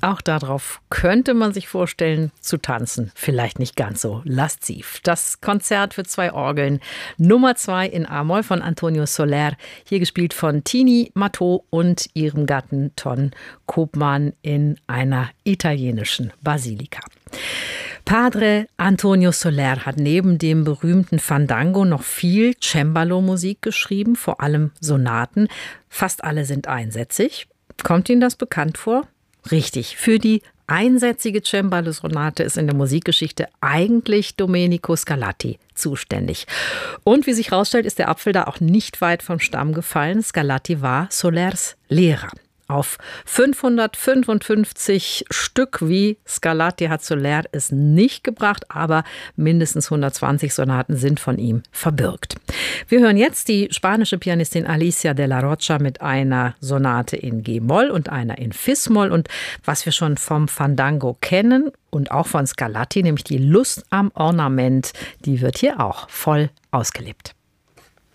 Auch darauf könnte man sich vorstellen, zu tanzen. Vielleicht nicht ganz so lasziv. Das Konzert für 2 Orgeln, Nummer 2 in A-Moll von Antonio Soler, hier gespielt von Tini Matteau und ihrem Gatten Ton Koopman in einer italienischen Basilika. Padre Antonio Soler hat neben dem berühmten Fandango noch viel Cembalo-Musik geschrieben, vor allem Sonaten. Fast alle sind einsätzig. Kommt Ihnen das bekannt vor? Richtig, für die einsätzige Cembalo-Sonate ist in der Musikgeschichte eigentlich Domenico Scarlatti zuständig. Und wie sich herausstellt, ist der Apfel da auch nicht weit vom Stamm gefallen. Scarlatti war Solers Lehrer. Auf 555 Stück wie Scarlatti hat Soler es nicht gebracht, aber mindestens 120 Sonaten sind von ihm verbürgt. Wir hören jetzt die spanische Pianistin Alicia de la Rocha mit einer Sonate in G-Moll und einer in Fis-Moll. Und was wir schon vom Fandango kennen und auch von Scarlatti, nämlich die Lust am Ornament, die wird hier auch voll ausgelebt.